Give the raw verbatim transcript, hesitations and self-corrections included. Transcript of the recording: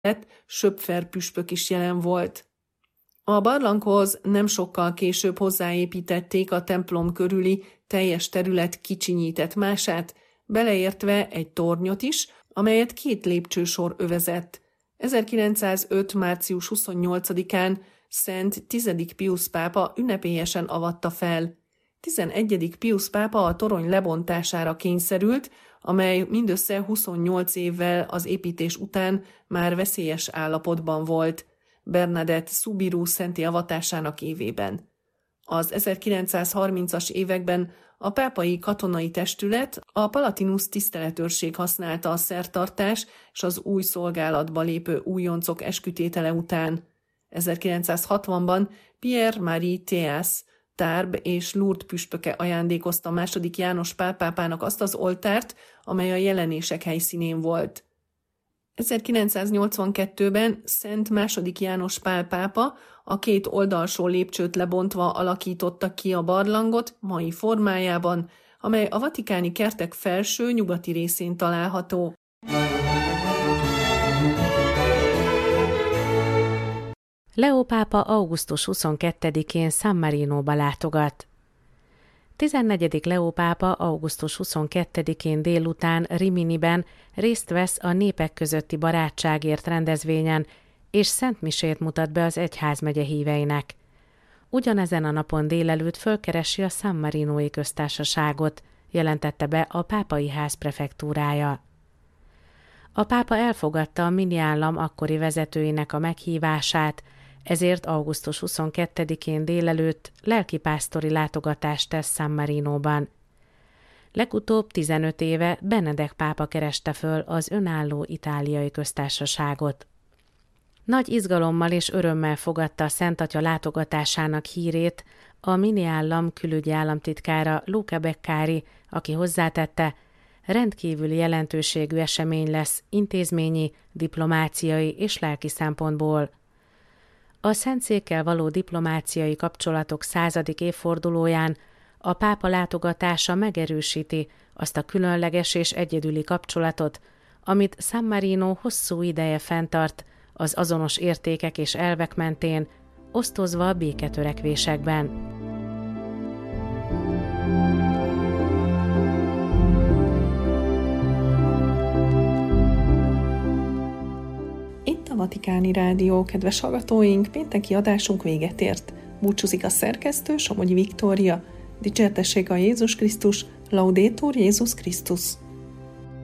Söpfer püspök is jelen volt. A barlanghoz nem sokkal később hozzáépítették a templom körüli teljes terület kicsinyített mását, beleértve egy tornyot is, amelyet két lépcsősor övezett. ezerkilencszázöt. március huszonnyolcadikán Szent tizedik Piusz pápa ünnepélyesen avatta fel. tizenegyedik Piusz pápa a torony lebontására kényszerült, amely mindössze huszonnyolc évvel az építés után már veszélyes állapotban volt, Bernadette Soubirous szenti avatásának évében. Az ezerkilencszázharmincas években a pápai katonai testület, a Palatinus tiszteletőrség használta a szertartás és az új szolgálatba lépő újoncok eskütétele után. ezerkilencszázhatvanban Pierre-Marie Théas, Tarbes és Lourdes püspöke ajándékozta második János Pál pápának azt az oltárt, amely a jelenések helyszínén volt. ezerkilencszáznyolcvankettőben Szent második János Pál pápa a két oldalsó lépcsőt lebontva alakította ki a barlangot mai formájában, amely a vatikáni kertek felső nyugati részén található. Leó pápa augusztus huszonkettedikén San Marinóba látogat. tizennegyedik Leó pápa augusztus huszonkettedikén délután Riminiben részt vesz a népek közötti barátságért rendezvényen, és szentmisét mutat be az egyházmegye híveinek. Ugyanezen a napon délelőtt fölkeresi a San Marinói köztársaságot, jelentette be a pápai ház prefektúrája. A pápa elfogadta a miniállam akkori vezetőinek a meghívását, ezért augusztus huszonkettedikén délelőtt lelkipásztori látogatást tesz San Marinóban. Legutóbb tizenöt éve Benedek pápa kereste föl az önálló itáliai köztársaságot. Nagy izgalommal és örömmel fogadta a Szent Atya látogatásának hírét a miniállam külügyi államtitkára Luca Beccari, aki hozzátette, rendkívüli jelentőségű esemény lesz intézményi, diplomáciai és lelki szempontból. A Szentszékkel való diplomáciai kapcsolatok századik évfordulóján a pápa látogatása megerősíti azt a különleges és egyedüli kapcsolatot, amit San Marino hosszú ideje fenntart az azonos értékek és elvek mentén, osztozva a béketörekvésekben. Itt a Vatikáni Rádió, kedves hallgatóink, pénteki adásunk véget ért. Búcsúzik a szerkesztő, Somogyi Viktória. Dicsértessék a Jézus Krisztus, Laudetur Jézus Krisztus.